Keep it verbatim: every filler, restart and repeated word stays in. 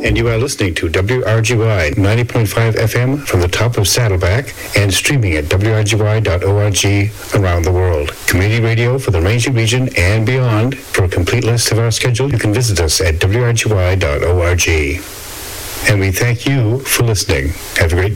And you are listening to W R G Y ninety point five F M from the top of Saddleback and streaming at W R G Y dot org around the world. Community radio for the Ranger region and beyond. For a complete list of our schedule, you can visit us at W R G Y dot org. And we thank you for listening. Have a great day.